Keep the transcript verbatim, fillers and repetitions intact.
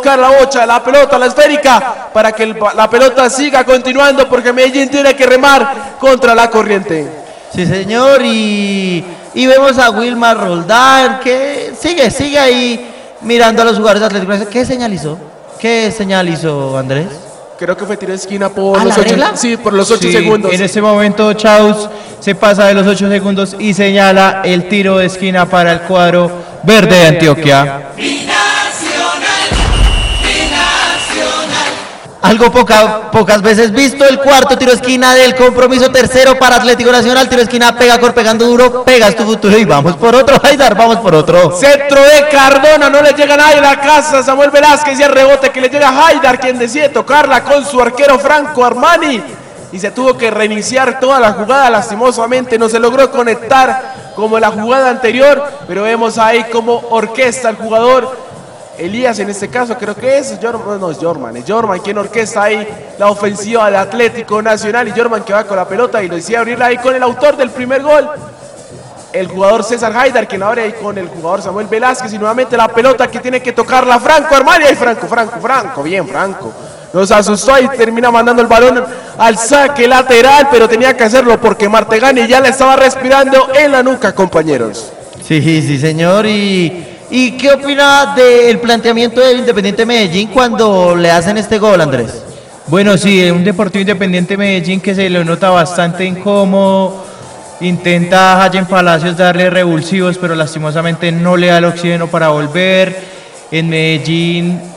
buscar la bocha, la pelota, la esférica, para que el, la pelota siga continuando, porque Medellín tiene que remar contra la corriente. Sí, señor, y, y vemos a Wilmar Roldán, que sigue, sigue ahí mirando a los jugadores de Atlético. ¿Qué señal hizo? ¿Qué señal hizo, Andrés? Creo que fue tiro de esquina por ¿Ah, los la ocho, regla? sí, por los ocho Sí, segundos. en ese momento Chaus se pasa de los ocho segundos y señala el tiro de esquina para el cuadro verde de Antioquia. Algo poca, pocas veces visto, el cuarto tiro de esquina del compromiso, tercero para Atlético Nacional, tiro de esquina, pega Cor pegando duro, pegas tu futuro y vamos por otro, Haidar, vamos por otro. Centro de Cardona, no le llega nadie a la casa, Samuel Velázquez y el rebote que le llega a Haidar, quien decide tocarla con su arquero Franco Armani, y se tuvo que reiniciar toda la jugada, lastimosamente no se logró conectar como la jugada anterior, pero vemos ahí como orquesta el jugador Elías, en este caso creo que es Jorman, no es Jorman, es Jorman quien orquesta ahí la ofensiva del Atlético Nacional, y Jorman que va con la pelota y lo decide abrirla ahí con el autor del primer gol, el jugador César Haidar, quien abre ahí con el jugador Samuel Velázquez, y nuevamente la pelota que tiene que tocarla Franco Armani, ahí Franco, Franco, Franco, bien Franco, nos asustó y termina mandando el balón al saque lateral, pero tenía que hacerlo porque Martegani ya le estaba respirando en la nuca, compañeros. Sí, sí, señor, y... ¿Y qué opina del planteamiento del Independiente Medellín cuando le hacen este gol, Andrés? Bueno, sí, un Deportivo Independiente Medellín que se lo nota bastante incómodo, intenta a Hayen Palacios darle revulsivos, pero lastimosamente no le da el oxígeno para volver. En Medellín